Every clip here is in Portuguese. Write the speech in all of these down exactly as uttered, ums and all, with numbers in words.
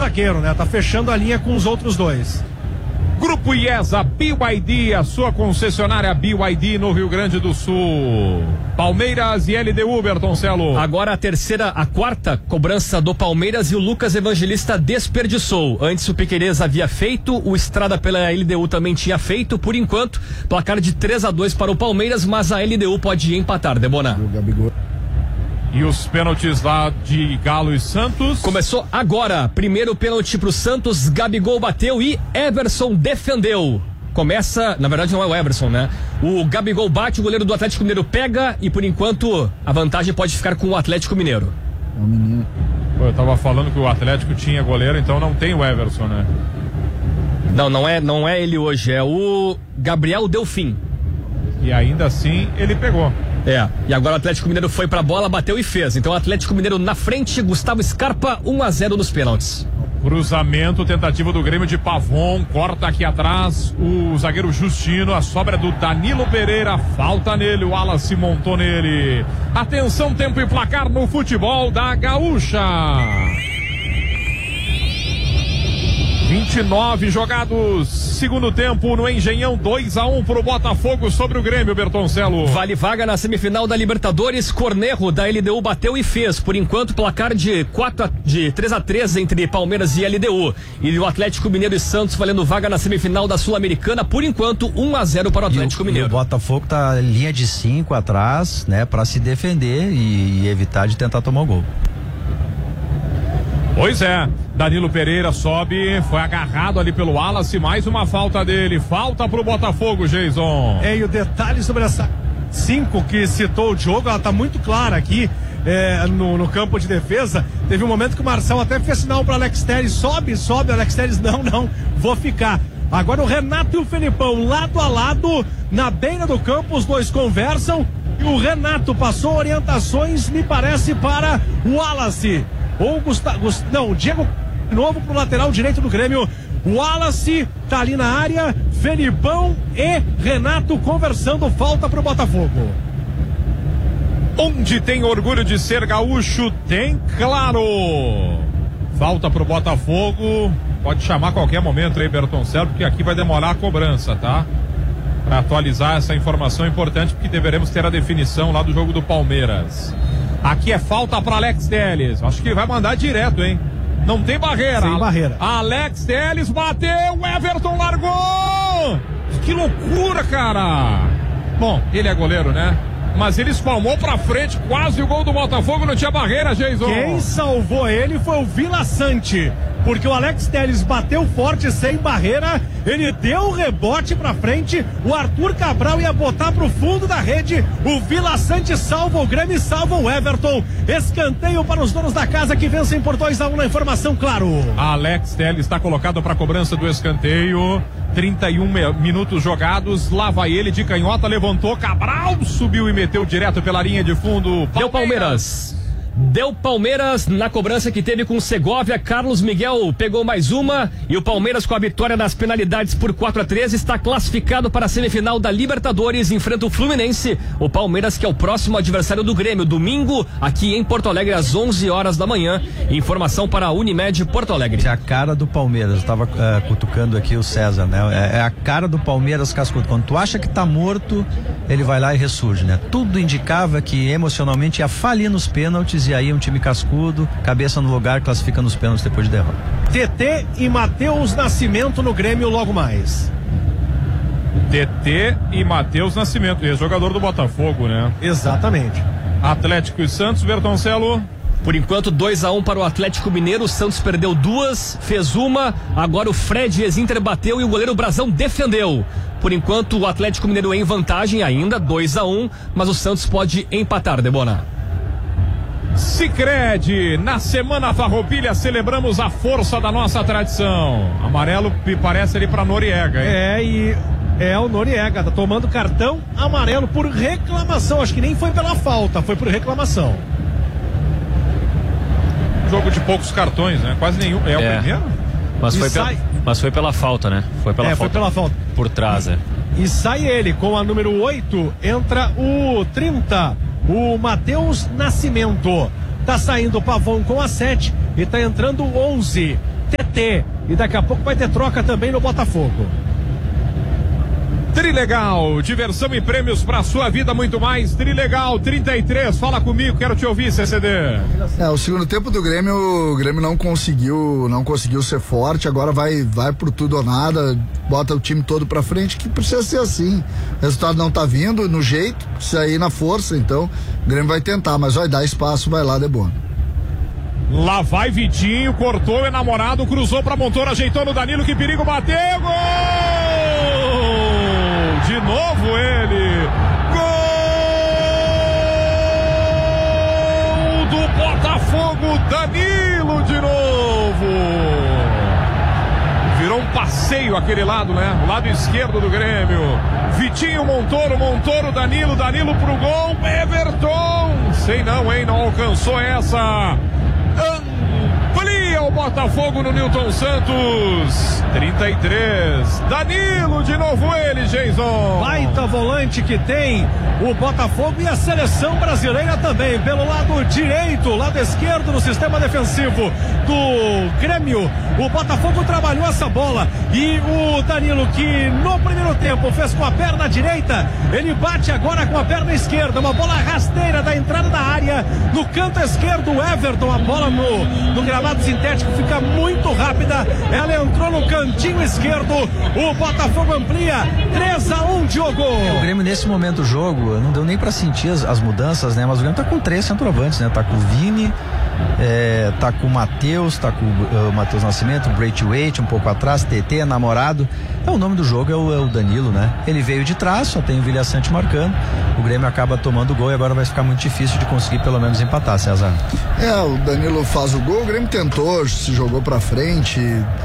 zagueiro, né? Tá fechando a linha com os outros dois. Grupo IESA, B Y D, a sua concessionária B Y D no Rio Grande do Sul. Palmeiras e L D U, Bertoncelo. Agora a terceira, a quarta cobrança do Palmeiras e o Lucas Evangelista desperdiçou. Antes o Piquerez havia feito, o Estrada pela L D U também tinha feito. Por enquanto, placar de três a dois para o Palmeiras, mas a L D U pode empatar, Debona. E os pênaltis lá de Galo e Santos. Começou agora. Primeiro pênalti pro Santos, Gabigol bateu e Everson defendeu. Começa, na verdade não é o Everson, né? O Gabigol bate, o goleiro do Atlético Mineiro pega e por enquanto a vantagem pode ficar com o Atlético Mineiro. É o menino. Pô, eu tava falando que o Atlético tinha goleiro, então não tem o Everson, né? Não, não é, não é ele hoje, é o Gabriel Delfim. E ainda assim ele pegou. É, e agora o Atlético Mineiro foi pra bola, bateu e fez. Então o Atlético Mineiro na frente, Gustavo Scarpa, um a zero nos pênaltis. Cruzamento, tentativa do Grêmio de Pavon, corta aqui atrás o zagueiro Justino, a sobra do Danilo Pereira, falta nele, o Wallace montou nele. Atenção, tempo e placar no futebol da Gaúcha. vinte e nove jogados, segundo tempo no Engenhão, dois a um pro Botafogo sobre o Grêmio, Bertoncelo. Vale vaga na semifinal da Libertadores, Cornejo da L D U bateu e fez. Por enquanto, placar de, quatro a, de três a três entre Palmeiras e L D U. E o Atlético Mineiro e Santos valendo vaga na semifinal da Sul-Americana, por enquanto, um a zero para o Atlético e o, Mineiro. E o Botafogo tá linha de cinco atrás, né, para se defender e, e evitar de tentar tomar o gol. Pois é, Danilo Pereira sobe, foi agarrado ali pelo Wallace, mais uma falta dele, falta pro Botafogo, Jason. É, e o detalhe sobre essa cinco que citou o Diogo, ela tá muito clara aqui é, no, no campo de defesa. Teve um momento que o Marcel até fez sinal pro Alex Telles, sobe, sobe, o Alex Telles, não, não, vou ficar. Agora o Renato e o Felipão, lado a lado, na beira do campo, os dois conversam, e o Renato passou orientações, me parece, para o Wallace. Ou Gustavo, Gust, não, Diego de novo pro lateral direito do Grêmio. Wallace tá ali na área, Felipão e Renato conversando, falta pro Botafogo. Onde tem orgulho de ser gaúcho, tem Claro. Falta pro Botafogo, pode chamar a qualquer momento aí, Bertoncelo, porque aqui vai demorar a cobrança, tá? Para atualizar essa informação importante, porque deveremos ter a definição lá do jogo do Palmeiras. Aqui é falta para Alex Telles. Acho que vai mandar direto, hein? Não tem barreira. Sem barreira. Alex Telles bateu, Everton largou. Que loucura, cara. Bom, ele é goleiro, né? Mas ele espalmou pra frente, quase o gol do Botafogo, não tinha barreira, Jason. Quem salvou ele foi o Vila Sante, porque o Alex Telles bateu forte, sem barreira, ele deu o rebote pra frente, o Arthur Cabral ia botar pro fundo da rede, o Vila Sante salva o Grêmio e salva o Everton. Escanteio para os donos da casa que vencem por dois a um na informação, Claro. Alex Telles está colocado para cobrança do escanteio. trinta e um minutos jogados, lá vai ele de canhota, levantou, Cabral subiu e meteu direto pela linha de fundo. Palmeiras. Deu Palmeiras. Deu Palmeiras na cobrança que teve com o Segovia. Carlos Miguel pegou mais uma e o Palmeiras, com a vitória nas penalidades por quatro a três, está classificado para a semifinal da Libertadores, enfrenta o Fluminense. O Palmeiras, que é o próximo adversário do Grêmio, domingo aqui em Porto Alegre às onze horas da manhã. Informação para a Unimed Porto Alegre. É a cara do Palmeiras, eu estava uh, cutucando aqui o César, né? É, é a cara do Palmeiras cascudo. Quando tu acha que tá morto, ele vai lá e ressurge, né? Tudo indicava que emocionalmente ia falir nos pênaltis. E aí um time cascudo, cabeça no lugar, classifica nos pênaltis depois de derrota. T T e Matheus Nascimento no Grêmio logo mais. T T e Matheus Nascimento, ex-jogador do Botafogo, né? Exatamente. Atlético e Santos, Bertoncelo. Por enquanto, dois a um para o Atlético Mineiro. O Santos perdeu duas, fez uma. Agora o Fred ex-Inter bateu e o goleiro Brazão defendeu. Por enquanto, o Atlético Mineiro em vantagem ainda, dois a um, mas o Santos pode empatar, Debona. Sicredi, na Semana Farroupilha celebramos a força da nossa tradição. Amarelo parece ali pra Noriega, hein? É, e é o Noriega, tá tomando cartão amarelo por reclamação. Acho que nem foi pela falta, foi por reclamação. Jogo de poucos cartões, né? Quase nenhum. É, é. o primeiro? Mas foi, sai... pela, mas foi pela falta, né? Foi pela é, falta. foi pela falta. Por trás, é. E sai ele com a número oito, entra o trinta, o Matheus Nascimento. Tá saindo o Pavão com a sete e tá entrando o onze, T T. E daqui a pouco vai ter troca também no Botafogo. Trilegal, diversão e prêmios pra sua vida, muito mais. Trilegal, trinta e três, fala comigo, quero te ouvir, C C D. É, o segundo tempo do Grêmio, o Grêmio não conseguiu, não conseguiu ser forte, agora vai, vai por tudo ou nada, bota o time todo pra frente, que precisa ser assim. O resultado não tá vindo no jeito, precisa ir na força, então o Grêmio vai tentar, mas vai dar espaço, vai lá, de boa. Lá vai Vitinho, cortou o enamorado, cruzou pra Montoro, ajeitou no Danilo, que perigo, bateu, gol! De novo ele, gol do Botafogo, Danilo de novo. Virou um passeio aquele lado, né? O lado esquerdo do Grêmio. Vitinho, Montoro, Montoro, Danilo, Danilo pro gol, Everton. Sei não, hein? Não alcançou essa. Amplia o Botafogo no Newton Santos. trinta e três. Danilo, de novo ele, Jason. Baita volante que tem o Botafogo e a seleção brasileira também. Pelo lado direito, lado esquerdo no sistema defensivo do Grêmio. O Botafogo trabalhou essa bola e o Danilo, que no primeiro tempo fez com a perna direita, ele bate agora com a perna esquerda. Uma bola rasteira da entrada da área no canto esquerdo. O Everton, a bola no, no gramado sintético fica muito rápida. Ela entrou no cantinho esquerdo. O Botafogo amplia três a um, Diogo. O Grêmio nesse momento do jogo não deu nem pra sentir as, as mudanças, né? Mas o Grêmio tá com três centroavantes, né? Tá com o Vini, é, tá com o Matheus, tá com o uh, Matheus Nascimento, o Braithwaite um pouco atrás, T T, namorado. É, o nome do jogo é o, é o Danilo, né? Ele veio de trás, só tem o Vilha Sante marcando. O Grêmio acaba tomando o gol e agora vai ficar muito difícil de conseguir pelo menos empatar, César. É, o Danilo faz o gol, o Grêmio tentou, se jogou pra frente.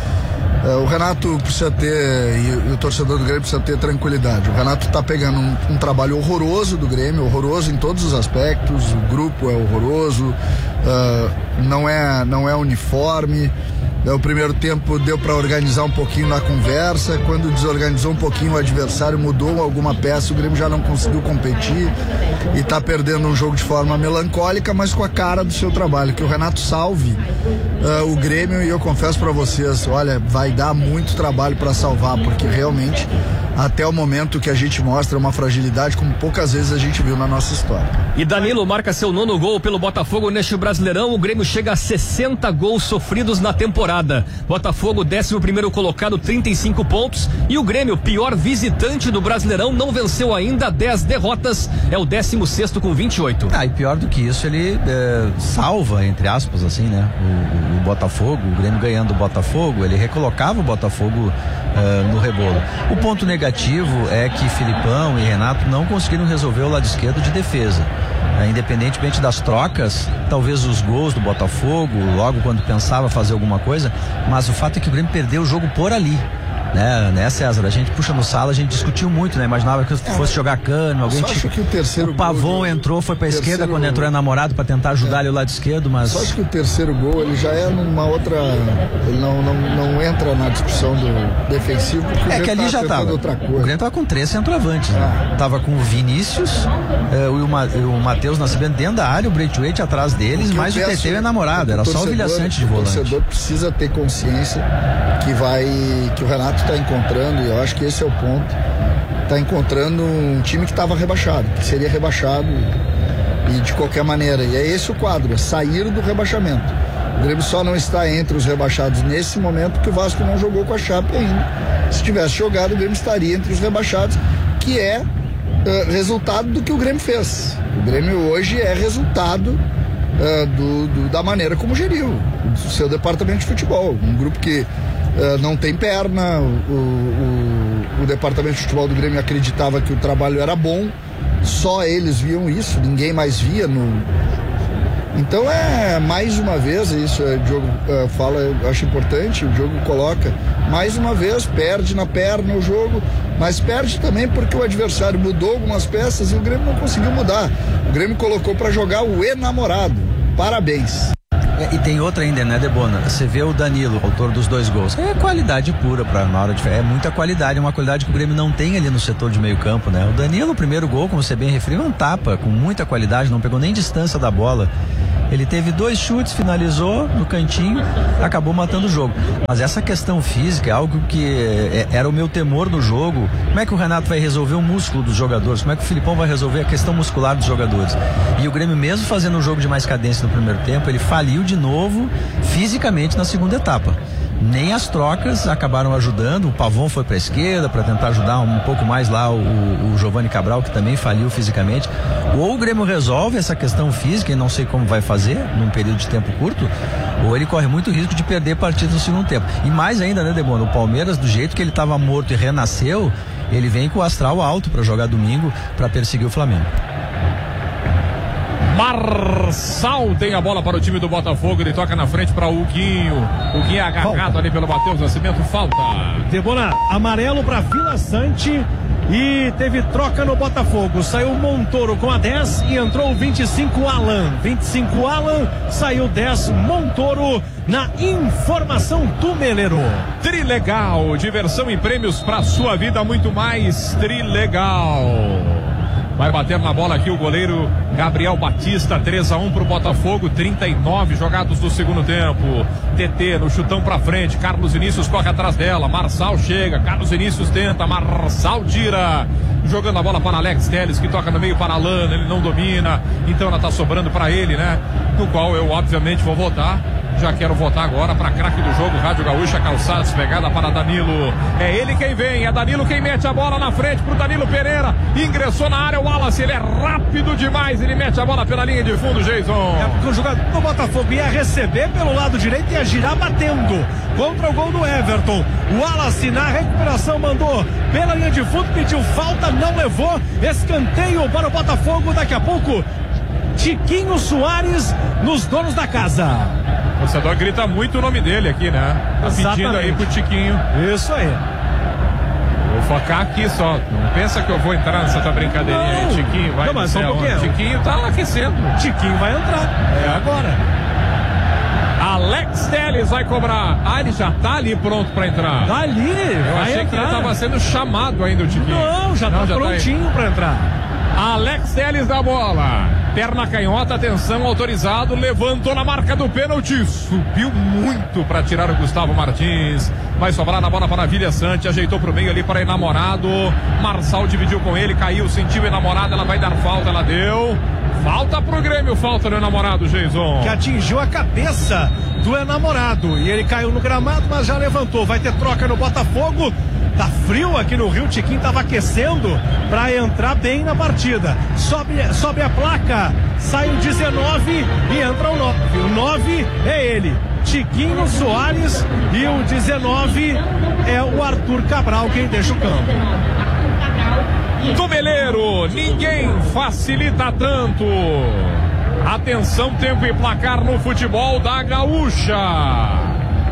É, o Renato precisa ter, e, e o torcedor do Grêmio precisa ter tranquilidade. O Renato tá pegando um, um trabalho horroroso do Grêmio, horroroso em todos os aspectos. O grupo é horroroso, uh, não é, não é uniforme. O primeiro tempo deu para organizar um pouquinho na conversa. Quando desorganizou um pouquinho, o adversário mudou alguma peça, o Grêmio já não conseguiu competir e tá perdendo um jogo de forma melancólica, mas com a cara do seu trabalho. Que o Renato salve uh, o Grêmio, e eu confesso para vocês, olha, vai dar muito trabalho para salvar, porque realmente até o momento que a gente mostra uma fragilidade como poucas vezes a gente viu na nossa história. E Danilo marca seu nono gol pelo Botafogo neste Brasileirão. O Grêmio chega a sessenta gols sofridos na temporada. Botafogo, décimo primeiro colocado, trinta e cinco pontos. E o Grêmio, pior visitante do Brasileirão, não venceu ainda, dez derrotas. É o décimo sexto com vinte e oito. Ah, e pior do que isso, ele é, salva, entre aspas, assim, né? O, o, o Botafogo, o Grêmio ganhando o Botafogo, ele recolocava o Botafogo uh, no rebolo. O ponto negativo é que Filipão e Renato não conseguiram resolver o lado esquerdo de defesa. É, independentemente das trocas, talvez os gols do Botafogo, logo quando pensava fazer alguma coisa, mas o fato é que o Grêmio perdeu o jogo por ali. Né, né, César? A gente puxa no sala, a gente discutiu muito, né? Imaginava que fosse jogar cano, alguém só acho que o terceiro o Pavon gol, entrou, foi pra esquerda quando entrou é namorado pra tentar ajudar é. ele o lado esquerdo, mas. Só acho que o terceiro gol, ele já é numa outra. Ele não, não, não entra na discussão do defensivo, porque é que ali já tava. Outra coisa. O Grêmio tava com três centroavantes, né? Ah. Tava com o Vinícius, eh, o, Ma, o Matheus Nascimento dentro da área, o Braithwaite atrás deles, mais o T T e o namorado. Era só o Vilha Sante de volante. O torcedor precisa ter consciência que vai. que o Renato tá encontrando. E eu acho que esse é o ponto. Tá encontrando um time que estava rebaixado, que seria rebaixado e de qualquer maneira. E é esse o quadro, é sair do rebaixamento. O Grêmio só não está entre os rebaixados nesse momento porque o Vasco não jogou com a Chape ainda. Se tivesse jogado, o Grêmio estaria entre os rebaixados, que é uh, resultado do que o Grêmio fez. O Grêmio hoje é resultado uh, do, do, da maneira como geriu o seu departamento de futebol. Um grupo que Uh, não tem perna, o, o, o departamento de futebol do Grêmio acreditava que o trabalho era bom, só eles viam isso, ninguém mais via. No... Então é mais uma vez, isso o Diogo uh, fala, eu acho importante, o Diogo coloca, mais uma vez, perde na perna o jogo, mas perde também porque o adversário mudou algumas peças e o Grêmio não conseguiu mudar. O Grêmio colocou para jogar o enamorado. Parabéns. É, e tem outra ainda, né, Debona? Você vê o Danilo, autor dos dois gols. É qualidade pura pra na hora de. É muita qualidade, uma qualidade que o Grêmio não tem ali no setor de meio campo, né? O Danilo, o primeiro gol, como você bem referiu, é um tapa, com muita qualidade, não pegou nem distância da bola. Ele teve dois chutes, finalizou no cantinho, acabou matando o jogo. Mas essa questão física é algo que é, era o meu temor no jogo. Como é que o Renato vai resolver o músculo dos jogadores? Como é que o Filipão vai resolver a questão muscular dos jogadores? E o Grêmio, mesmo fazendo um jogo de mais cadência no primeiro tempo, ele faliu de novo fisicamente na segunda etapa. Nem as trocas acabaram ajudando. O Pavon foi para a esquerda para tentar ajudar um pouco mais lá o, o Giovani Cabral, que também faliu fisicamente. Ou o Grêmio resolve essa questão física e não sei como vai fazer num período de tempo curto, ou ele corre muito risco de perder partidas no segundo tempo. E mais ainda, né, Debona? O Palmeiras, do jeito que ele estava morto e renasceu, ele vem com o astral alto para jogar domingo, para perseguir o Flamengo. Marçal tem a bola para o time do Botafogo, ele toca na frente para o Huguinho. Huguinho agarrado falta ali pelo Matheus Nascimento, falta. Debona, amarelo para Vila Sante e teve troca no Botafogo. Saiu Montoro com a dez e entrou o vinte e cinco Alan. vinte e cinco Alan, saiu dez Montoro na informação do Meleiro. Trilegal, diversão e prêmios para sua vida, muito mais Trilegal. Vai bater na bola aqui o goleiro Gabriel Batista, três a um pro Botafogo, trinta e nove jogados do segundo tempo. T T no chutão pra frente, Carlos Vinícius corre atrás dela, Marçal chega, Carlos Vinícius tenta, Marçal tira. Jogando a bola para Alex Telles, que toca no meio para Alan, ele não domina, então ela tá sobrando para ele, né? No qual eu obviamente vou votar. Já quero votar agora para craque do jogo, Rádio Gaúcha, Calçados, pegada para Danilo. É ele quem vem, é Danilo quem mete a bola na frente pro Danilo Pereira. Ingressou na área o Wallace, ele é rápido demais, ele mete a bola pela linha de fundo, Jason. É porque o jogador do Botafogo ia receber pelo lado direito e ia girar batendo contra o gol do Everton. O Wallace na recuperação mandou pela linha de fundo, pediu falta, não levou. Escanteio para o Botafogo, daqui a pouco Tiquinho Soares nos donos da casa. O torcedor grita muito o nome dele aqui, né? Tá Exatamente. Pedindo aí pro Tiquinho. Isso aí. Vou focar aqui só. Não pensa que eu vou entrar nessa tua brincadeirinha aí. Tiquinho vai. Não, mas só um pouquinho. Tiquinho tá aquecendo. Tiquinho vai entrar. É agora. Alex Telles vai cobrar. Ah, ele já tá ali pronto pra entrar. Tá ali. Eu vai achei entrar. que ele tava sendo chamado ainda, o Tiquinho. Não, já Não, tá já prontinho tá pra entrar. Alex Telles da bola, perna canhota, atenção, autorizado, levantou na marca do pênalti, subiu muito para tirar o Gustavo Martins, vai sobrar na bola para a Vila Sante, ajeitou pro meio ali para Enamorado, Marçal dividiu com ele, caiu, sentiu Enamorado, ela vai dar falta, ela deu, falta pro Grêmio, falta no Enamorado, Jason. Que atingiu a cabeça do Enamorado e ele caiu no gramado, mas já levantou, vai ter troca no Botafogo. Tá frio aqui no Rio, Tiquinho tava aquecendo para entrar bem na partida. Sobe, sobe a placa, sai o dezenove e entra o nove. O nove é ele, Tiquinho Soares, e o dezenove é o Arthur Cabral quem deixa o campo. Tumeleiro, ninguém facilita tanto. Atenção, tempo e placar no futebol da Gaúcha.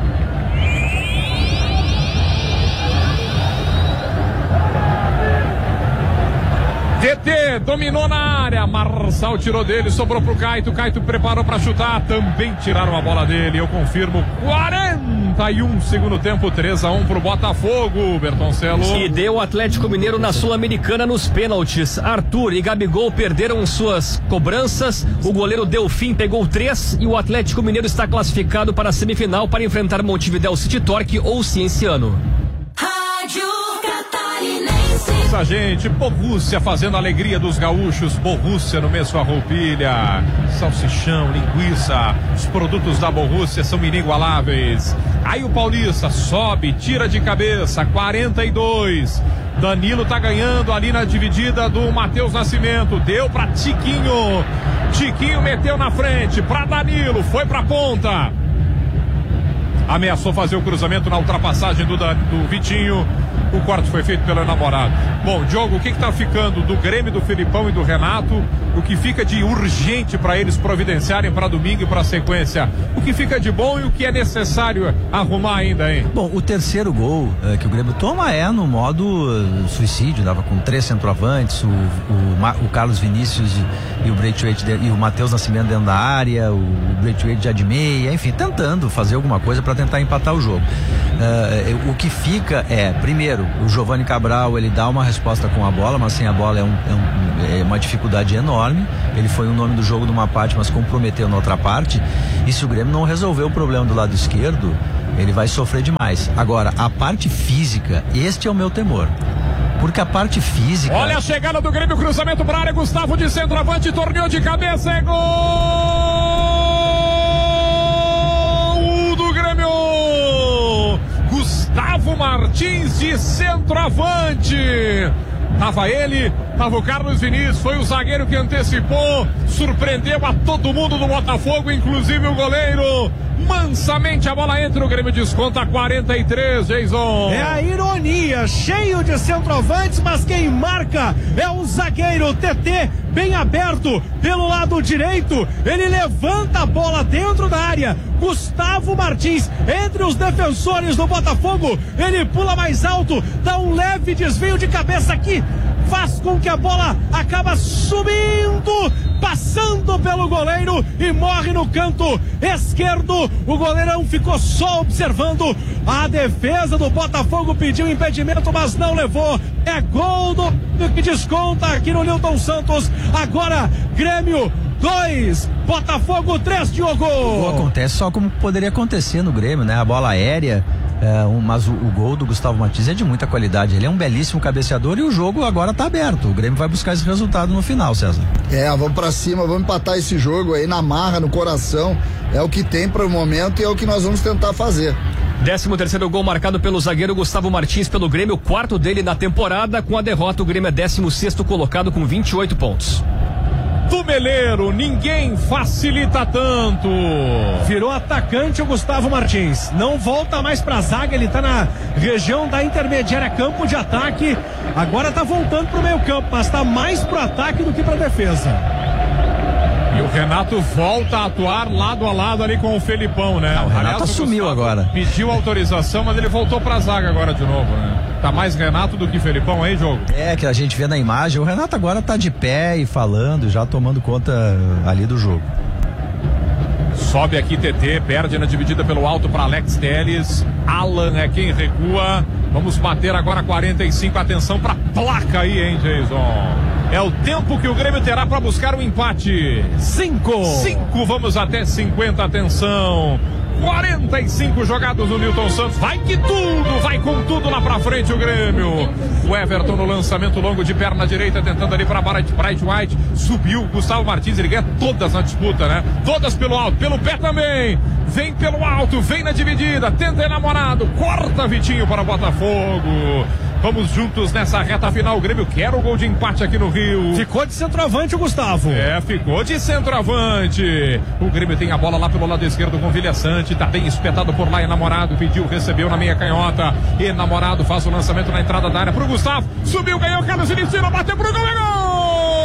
T T dominou na área, Marçal tirou dele, sobrou pro Caito, Caito preparou pra chutar, também tiraram a bola dele, eu confirmo, quarenta e um segundo tempo, três a um pro Botafogo, Bertoncelo. E deu o Atlético Mineiro na Sul-Americana nos pênaltis. Arthur e Gabigol perderam suas cobranças, o goleiro Delfim pegou três e o Atlético Mineiro está classificado para a semifinal para enfrentar Montevidéu City Torque ou Cienciano. Rádio Catarinense. Essa gente, Borrússia fazendo a alegria dos gaúchos, Borrússia no mês Farroupilha, salsichão, linguiça, os produtos da Borrússia são inigualáveis. Aí o Paulista sobe, tira de cabeça, quarenta e dois. Danilo tá ganhando ali na dividida do Matheus Nascimento, deu pra Tiquinho, Tiquinho meteu na frente pra Danilo, foi pra ponta. Ameaçou fazer o cruzamento na ultrapassagem do, do Vitinho. O corte foi feito pelo Enamorado. Bom, Diogo, o que está ficando do Grêmio, do Filipão e do Renato? O que fica de urgente para eles providenciarem para domingo e para a sequência? O que fica de bom e o que é necessário arrumar ainda, hein? Bom, o terceiro gol é, que o Grêmio toma é no modo uh, suicídio, dava com três centroavantes, o, o, o Carlos Vinícius e, e o Braithwaite e o Matheus Nascimento dentro da área, o Braithwaite já de meia, enfim, tentando fazer alguma coisa para tentar empatar o jogo. Uh, o que fica é, primeiro, o Giovani Cabral, ele dá uma resposta com a bola, mas sem a bola é, um, é, um, é uma dificuldade enorme. Ele foi o nome do jogo numa parte, mas comprometeu na outra parte. E se o Grêmio não resolver o problema do lado esquerdo, ele vai sofrer demais. Agora, a parte física, este é o meu temor. Porque a parte física... Olha a chegada do Grêmio, cruzamento para a área, Gustavo de centroavante, torneou de cabeça, é gol do Grêmio! Gustavo Martins de centroavante. Tava ele, tava o Carlos Vinícius, foi o zagueiro que antecipou, surpreendeu a todo mundo do Botafogo, inclusive o goleiro. Mansamente a bola entra, o Grêmio desconta quarenta e três, Jason. É a ironia, cheio de centroavantes, mas quem marca é o zagueiro T T, bem aberto pelo lado direito. Ele levanta a bola dentro da área. Gustavo Martins, entre os defensores do Botafogo, ele pula mais alto, dá um leve desvio de cabeça aqui, faz com que a bola acaba subindo, passando pelo goleiro e morre no canto esquerdo. O goleirão ficou só observando. A defesa do Botafogo pediu impedimento, mas não levou. É gol do que desconta aqui no Nilton Santos. Agora Grêmio dois, Botafogo três, Diogo. O acontece só como poderia acontecer no Grêmio, né? A bola aérea, é, um, mas o, o gol do Gustavo Martins é de muita qualidade. Ele é um belíssimo cabeceador e o jogo agora tá aberto. O Grêmio vai buscar esse resultado no final, César. É, vamos pra cima, vamos empatar esse jogo aí na marra, no coração. É o que tem para o momento e é o que nós vamos tentar fazer. décimo terceiro gol marcado pelo zagueiro Gustavo Martins pelo Grêmio, o quarto dele na temporada. Com a derrota, o Grêmio é décimo sexto colocado com vinte e oito pontos. Do Meleiro, ninguém facilita tanto. Virou atacante o Gustavo Martins. Não volta mais pra zaga, ele tá na região da intermediária, campo de ataque. Agora tá voltando pro meio campo, mas tá mais pro ataque do que pra defesa. E o Renato volta a atuar lado a lado ali com o Felipão, né? Não, o Renato Aliás, assumiu o agora. Pediu autorização, mas ele voltou pra zaga agora de novo, né? Tá mais Renato do que Felipão aí, jogo? É, que a gente vê na imagem, o Renato agora tá de pé e falando, já tomando conta ali do jogo. Sobe aqui T T, perde na dividida pelo alto para Alex Telles. Alan é quem recua. Vamos bater agora quarenta e cinco. Atenção pra placa aí, hein, Jason? É o tempo que o Grêmio terá para buscar o um empate. Cinco. Cinco, vamos até cinquenta, atenção. quarenta e cinco jogados do Nilton Santos. Vai que tudo, vai com tudo lá pra frente o Grêmio. O Everton no lançamento longo de perna direita, tentando ali pra Bright White. Subiu o Gustavo Martins, ele ganha todas na disputa, né? Todas pelo alto, pelo pé também. Vem pelo alto, vem na dividida, tenta enamorado, corta Vitinho para o Botafogo. Vamos juntos nessa reta final. O Grêmio quer o gol de empate aqui no Rio. Ficou de centroavante o Gustavo. É, ficou de centroavante. O Grêmio tem a bola lá pelo lado esquerdo com o Vilha Sante. Tá bem espetado por lá, Enamorado pediu, recebeu na meia canhota. Enamorado faz o lançamento na entrada da área pro Gustavo. Subiu, ganhou, Carlos Vinícius, bateu pro gol, é gol!